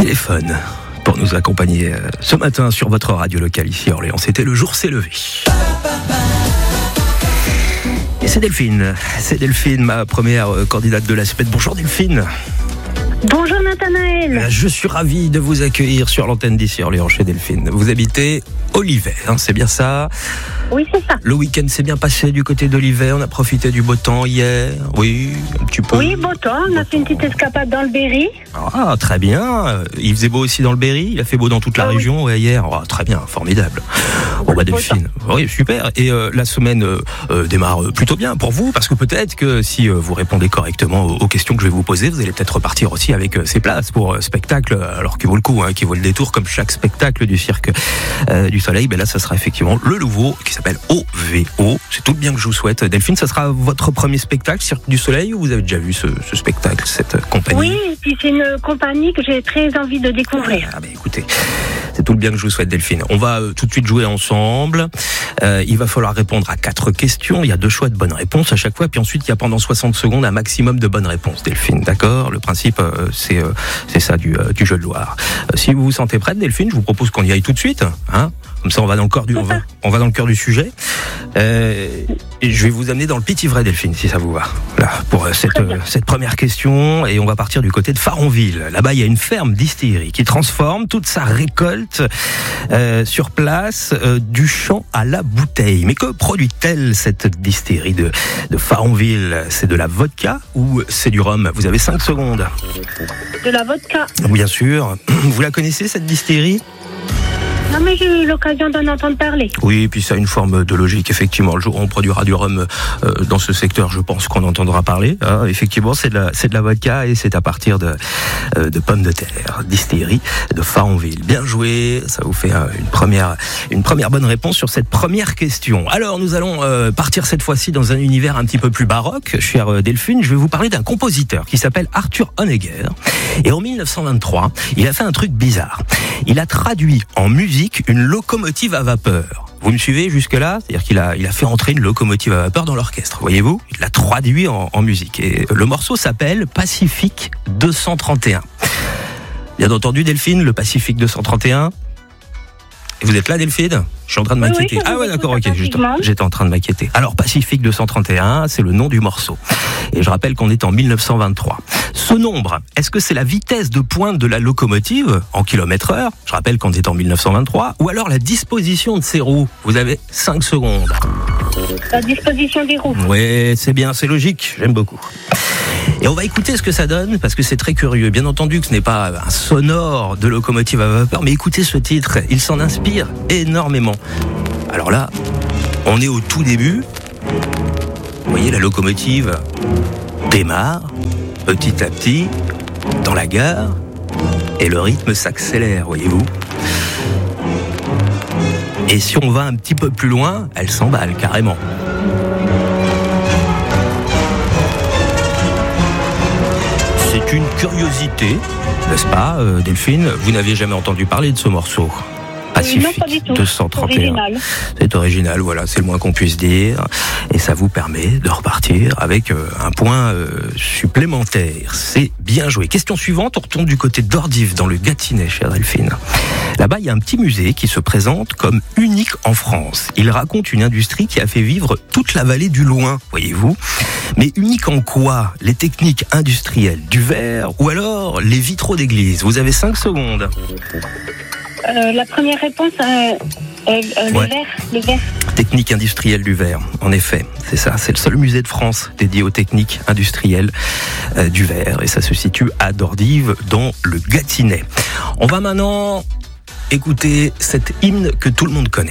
téléphone pour nous accompagner ce matin sur votre radio locale ici à Orléans. C'était Le Jour s'est levé. Et c'est Delphine, ma première candidate de la semaine. Bonjour Delphine. Bonjour Nathanaël. Je suis ravi de vous accueillir sur l'antenne d'ici à Orléans chez Delphine. Vous habitez Olivet, hein, c'est bien ça? Oui, c'est ça. Le week-end s'est bien passé du côté d'Olivet, on a profité du beau temps hier, oui, un petit peu. Oui, beau temps, on a fait une petite escapade dans le Berry. Ah, très bien. Il faisait beau aussi dans le Berry, il a fait beau dans toute la région ouais, hier. Oh, très bien, formidable. Bon bah Delphine, oui, super. Et la semaine démarre plutôt bien pour vous, parce que peut-être que si vous répondez correctement aux questions que je vais vous poser, vous allez peut-être repartir aussi avec ces places pour spectacle, alors qui vaut le coup, hein, qui vaut le détour, comme chaque spectacle du cirque du Soleil. Ben là, ça sera effectivement le nouveau qui s'appelle OVO. C'est tout le bien que je vous souhaite. Delphine, ça sera votre premier spectacle, Cirque du Soleil, ou vous avez déjà vu ce spectacle, cette compagnie? Oui, et puis c'est une compagnie que j'ai très envie de découvrir. Ah ben écoutez, c'est tout le bien que je vous souhaite, Delphine. On va tout de suite jouer ensemble. Il va falloir répondre à 4 questions. Il y a 2 choix de bonnes réponses à chaque fois. Puis ensuite, il y a pendant 60 secondes un maximum de bonnes réponses, Delphine. D'accord? Le principe, c'est ça du jeu de Loire. Si vous vous sentez prête, Delphine, je vous propose qu'on y aille tout de suite. Hein? Comme ça, on va dans le cœur du sujet. Et je vais vous amener dans le Petit-Vrai, Delphine, si ça vous va. Là, pour cette première question. Et on va partir du côté de Faronville. Là-bas, il y a une ferme distillerie qui transforme toute sa récolte sur place du champ à la bouteille. Mais que produit-elle, cette distillerie de Faronville? C'est de la vodka ou c'est du rhum? Vous avez 5 secondes. De la vodka. Bien sûr. Vous la connaissez, cette distillerie? Non, mais j'ai eu l'occasion d'en entendre parler. Oui, et puis ça a une forme de logique, effectivement. Le jour où on produira du rhum dans ce secteur, je pense qu'on entendra parler. Hein. Effectivement, c'est de la vodka et c'est à partir de pommes de terre. Distillerie de Faronville. Bien joué, ça vous fait une première bonne réponse sur cette première question. Alors, nous allons partir cette fois-ci dans un univers un petit peu plus baroque, chère Delphine. Je vais vous parler d'un compositeur qui s'appelle Arthur Honegger. Et en 1923, il a fait un truc bizarre. Il a traduit en musique une locomotive à vapeur. Vous me suivez jusque-là? C'est-à-dire qu'il a fait entrer une locomotive à vapeur dans l'orchestre, voyez-vous? Il l'a traduit en musique. Et le morceau s'appelle Pacifique 231. Bien entendu, Delphine, le Pacifique 231. Et vous êtes là, Delphine? Je suis en train de m'inquiéter. Oui, ah ouais, d'accord, ok. J'étais en train de m'inquiéter. Alors, Pacifique 231, c'est le nom du morceau. Et je rappelle qu'on est en 1923. Ce nombre, est-ce que c'est la vitesse de pointe de la locomotive en km/h? Je rappelle qu'on est en 1923. Ou alors la disposition de ses roues? Vous avez 5 secondes. La disposition des roues. Oui, c'est bien, c'est logique. J'aime beaucoup. Et on va écouter ce que ça donne, parce que c'est très curieux. Bien entendu que ce n'est pas un sonore de locomotive à vapeur, mais écoutez ce titre, il s'en inspire énormément. Alors là, on est au tout début. Vous voyez, la locomotive démarre petit à petit dans la gare, et le rythme s'accélère, voyez-vous. Et si on va un petit peu plus loin, elle s'emballe carrément. C'est une curiosité, n'est-ce pas, Delphine? Vous n'aviez jamais entendu parler de ce morceau? Pacifique non, pas du tout. 231. C'est original, voilà, c'est le moins qu'on puisse dire. Et ça vous permet de repartir avec un point supplémentaire. C'est bien joué. Question suivante, on retourne du côté d'Ordives, dans le Gâtinais, chère Delphine. Là-bas, il y a un petit musée qui se présente comme unique en France. Il raconte une industrie qui a fait vivre toute la vallée du Loing, voyez-vous. Mais unique en quoi? Les techniques industrielles du verre ou alors les vitraux d'église? Vous avez 5 secondes. La première réponse, le verre. Technique industrielle du verre, en effet, c'est ça. C'est le seul musée de France dédié aux techniques industrielles du verre. Et ça se situe à Dordives, dans le Gâtinais. On va maintenant écouter cet hymne que tout le monde connaît.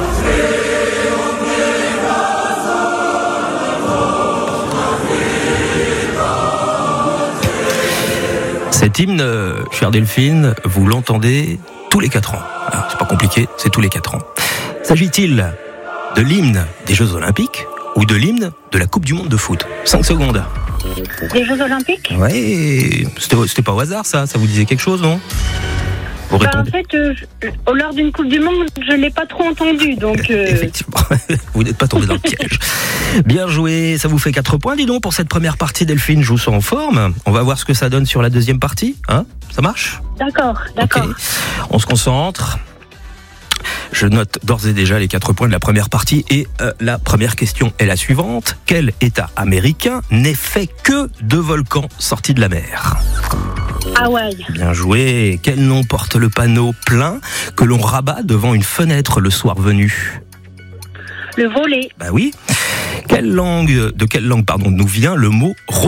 Cet hymne, chère Delphine, vous l'entendez tous les 4 ans. Alors, c'est pas compliqué, c'est tous les 4 ans. S'agit-il de l'hymne des Jeux Olympiques ou de l'hymne de la Coupe du Monde de foot? 5 secondes. Des Jeux Olympiques? Ouais, c'était pas au hasard ça vous disait quelque chose, non? Vous répondez. En fait, lors d'une Coupe du Monde, je ne l'ai pas trop entendu. Donc, Effectivement, vous n'êtes pas tombé dans le piège. Bien joué, ça vous fait 4 points, dis donc, pour cette première partie. Delphine, je vous sens en forme. On va voir ce que ça donne sur la deuxième partie. Hein, ça marche ? D'accord. Ok. On se concentre. Je note d'ores et déjà les 4 points de la première partie. Et la première question est la suivante. Quel État américain n'est fait que de volcans sortis de la mer ? Hawaï. Bien joué. Quel nom porte le panneau plein que l'on rabat devant une fenêtre le soir venu ? Le volet. Bah oui. De quelle langue, nous vient le mot robot ?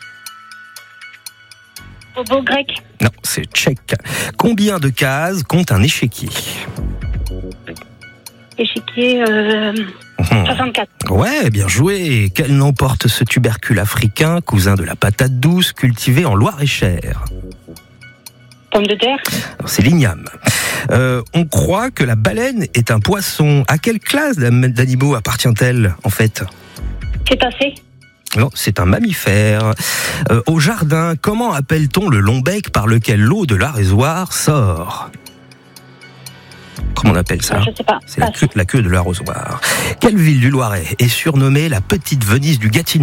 Robot grec. Non, c'est tchèque. Combien de cases compte un échiquier ? Échiquier 64. Ouais, bien joué. Quel nom porte ce tubercule africain, cousin de la patate douce, cultivé en Loir-et-Cher ? Pomme de terre. Alors, c'est l'igname. On croit que la baleine est un poisson. À quelle classe d'animaux appartient-elle, en fait ? Cétacé. Non, c'est un mammifère. Au jardin, comment appelle-t-on le long bec par lequel l'eau de l'arrosoir sort ? Comment on appelle ça ? Je sais pas. C'est la queue de l'arrosoir. Quelle ville du Loiret est surnommée la petite Venise du Gâtinais ?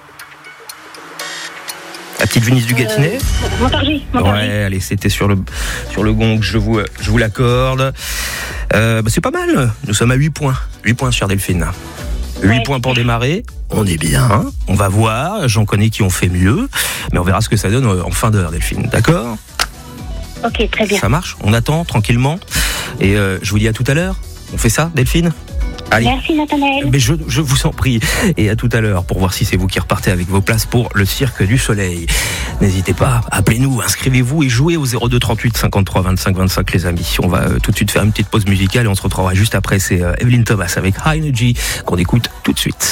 La petite Venise du Gâtinais ? Montargis. Ouais, allez, c'était sur le gong, je vous l'accorde. C'est pas mal. Nous sommes à 8 points. 8 points, chère Delphine. 8 points pour démarrer. On est bien. Hein, on va voir. J'en connais qui ont fait mieux. Mais on verra ce que ça donne en fin d'heure, Delphine. D'accord ? Ok, très bien. Ça marche ? On attend tranquillement. Et je vous dis à tout à l'heure. On fait ça, Delphine ? Allez. Merci Nathanaël. Mais je vous en prie. Et à tout à l'heure pour voir si c'est vous qui repartez avec vos places pour le Cirque du Soleil. N'hésitez pas, appelez-nous, inscrivez-vous et jouez au 02 38 53 25 25 les amis. On va tout de suite faire une petite pause musicale et on se retrouvera juste après. C'est Evelyn Thomas avec High Energy qu'on écoute tout de suite.